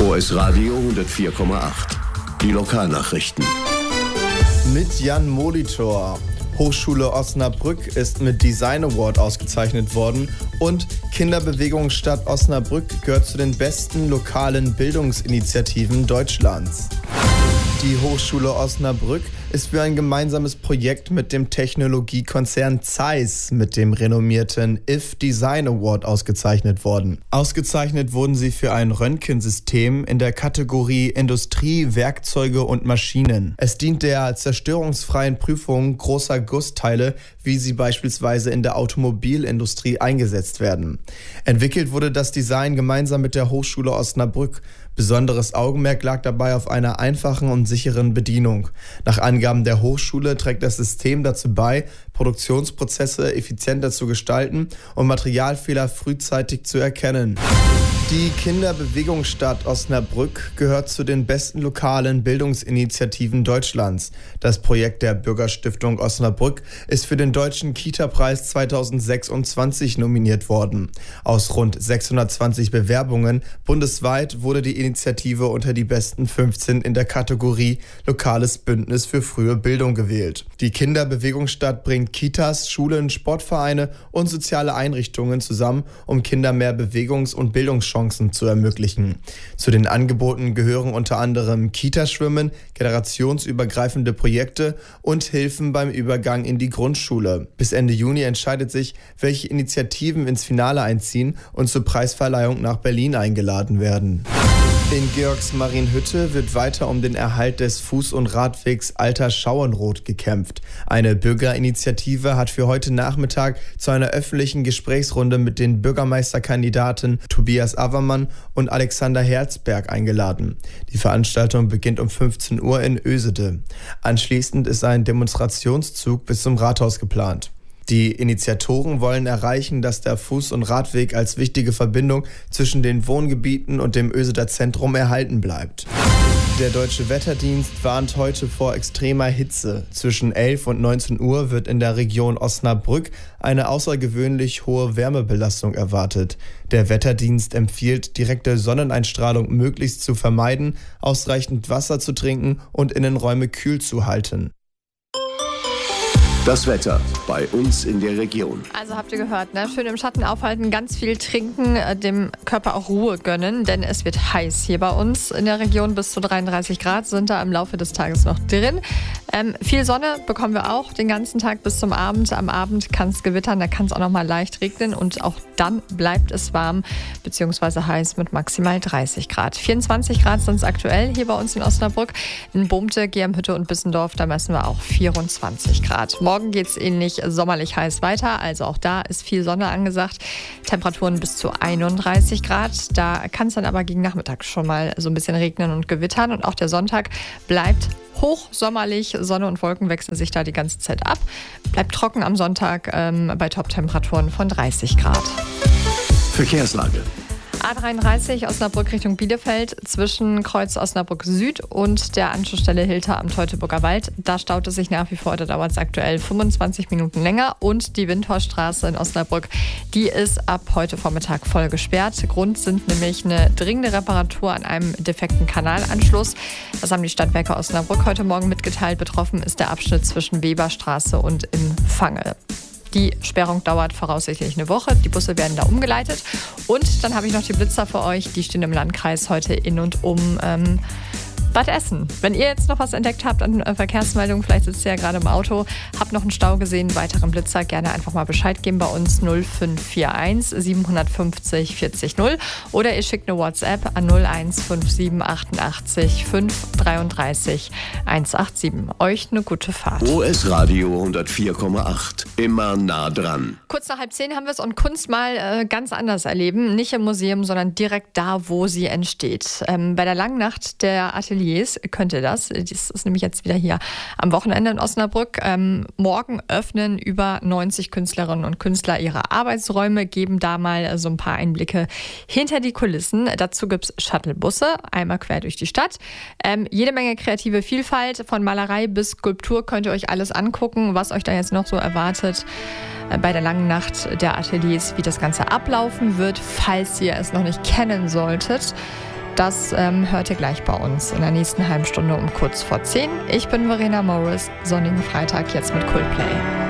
OS Radio 104,8. Die Lokalnachrichten. Mit Jan Molitor. Hochschule Osnabrück ist mit Design Award ausgezeichnet worden und Kinderbewegungsstadt Osnabrück gehört zu den besten lokalen Bildungsinitiativen Deutschlands. Die Hochschule Osnabrück ist für ein gemeinsames Projekt mit dem Technologiekonzern Zeiss mit dem renommierten IF Design Award ausgezeichnet worden. Ausgezeichnet wurden sie für ein Röntgensystem in der Kategorie Industrie, Werkzeuge und Maschinen. Es dient der zerstörungsfreien Prüfung großer Gussteile, wie sie beispielsweise in der Automobilindustrie eingesetzt werden. Entwickelt wurde das Design gemeinsam mit der Hochschule Osnabrück. Besonderes Augenmerk lag dabei auf einer einfachen und sicheren Bedienung. Nach Angaben der Hochschule trägt das System dazu bei, Produktionsprozesse effizienter zu gestalten und Materialfehler frühzeitig zu erkennen. Die Kinderbewegungsstadt Osnabrück gehört zu den besten lokalen Bildungsinitiativen Deutschlands. Das Projekt der Bürgerstiftung Osnabrück ist für den Deutschen Kita-Preis 2026 nominiert worden. Aus rund 620 Bewerbungen bundesweit wurde die Initiative unter die besten 15 in der Kategorie Lokales Bündnis für frühe Bildung gewählt. Die Kinderbewegungsstadt bringt Kitas, Schulen, Sportvereine und soziale Einrichtungen zusammen, um Kindern mehr Bewegungs- und Bildungschancen zu ermöglichen. Zu den Angeboten gehören unter anderem Kitaschwimmen, generationsübergreifende Projekte und Hilfen beim Übergang in die Grundschule. Bis Ende Juni entscheidet sich, welche Initiativen ins Finale einziehen und zur Preisverleihung nach Berlin eingeladen werden. In Georgsmarienhütte wird weiter um den Erhalt des Fuß- und Radwegs Alter Schauenroth gekämpft. Eine Bürgerinitiative hat für heute Nachmittag zu einer öffentlichen Gesprächsrunde mit den Bürgermeisterkandidaten Tobias Avermann und Alexander Herzberg eingeladen. Die Veranstaltung beginnt um 15 Uhr in Ösede. Anschließend ist ein Demonstrationszug bis zum Rathaus geplant. Die Initiatoren wollen erreichen, dass der Fuß- und Radweg als wichtige Verbindung zwischen den Wohngebieten und dem Öseder Zentrum erhalten bleibt. Der Deutsche Wetterdienst warnt heute vor extremer Hitze. Zwischen 11 und 19 Uhr wird in der Region Osnabrück eine außergewöhnlich hohe Wärmebelastung erwartet. Der Wetterdienst empfiehlt, direkte Sonneneinstrahlung möglichst zu vermeiden, ausreichend Wasser zu trinken und Innenräume kühl zu halten. Das Wetter bei uns in der Region. Also habt ihr gehört, ne? Schön im Schatten aufhalten, ganz viel trinken, dem Körper auch Ruhe gönnen, denn es wird heiß hier bei uns in der Region. Bis zu 33 Grad sind da im Laufe des Tages noch drin. Viel Sonne bekommen wir auch den ganzen Tag bis zum Abend. Am Abend kann es gewittern, da kann es auch noch mal leicht regnen und auch dann bleibt es warm bzw. heiß mit maximal 30 Grad. 24 Grad sind es aktuell hier bei uns in Osnabrück. In Bohmte, Germhütte und Bissendorf, da messen wir auch 24 Grad. Morgen geht es ähnlich sommerlich heiß weiter, also auch da ist viel Sonne angesagt. Temperaturen bis zu 31 Grad. Da kann es dann aber gegen Nachmittag schon mal so ein bisschen regnen und gewittern. Und auch der Sonntag bleibt hochsommerlich. Sonne und Wolken wechseln sich da die ganze Zeit ab. Bleibt trocken am Sonntag bei Top-Temperaturen von 30 Grad. Verkehrslage. A33 Osnabrück Richtung Bielefeld zwischen Kreuz Osnabrück Süd und der Anschlussstelle Hilter am Teutoburger Wald. Da staut es sich nach wie vor, da dauert es aktuell 25 Minuten länger. Und die Windhorststraße in Osnabrück, die ist ab heute Vormittag voll gesperrt. Grund sind nämlich eine dringende Reparatur an einem defekten Kanalanschluss. Das haben die Stadtwerke Osnabrück heute Morgen mitgeteilt. Betroffen ist der Abschnitt zwischen Weberstraße und im Fange. Die Sperrung dauert voraussichtlich eine Woche. Die Busse werden da umgeleitet. Und dann habe ich noch die Blitzer für euch. Die stehen im Landkreis heute in und um Bad Essen. Wenn ihr jetzt noch was entdeckt habt an Verkehrsmeldungen, vielleicht sitzt ihr ja gerade im Auto, habt noch einen Stau gesehen, weiteren Blitzer, gerne einfach mal Bescheid geben bei uns 0541 750 40 0 oder ihr schickt eine WhatsApp an 0157 88 533 187. Euch eine gute Fahrt. OS Radio 104,8. Immer nah dran. Kurz nach 9:30 haben wir es und Kunst mal ganz anders erleben. Nicht im Museum, sondern direkt da, wo sie entsteht. Bei der langen Nacht der Ateliers könnt ihr das. Das ist nämlich jetzt wieder hier am Wochenende in Osnabrück. Morgen öffnen über 90 Künstlerinnen und Künstler ihre Arbeitsräume, geben da mal so ein paar Einblicke hinter die Kulissen. Dazu gibt es Shuttlebusse, einmal quer durch die Stadt. Jede Menge kreative Vielfalt, von Malerei bis Skulptur könnt ihr euch alles angucken, was euch da jetzt noch so erwartet. Bei der langen Nacht der Ateliers, wie das Ganze ablaufen wird, falls ihr es noch nicht kennen solltet. Das hört ihr gleich bei uns in der nächsten halben Stunde um kurz vor 10. Ich bin Verena Morris. Sonnigen Freitag jetzt mit Coldplay.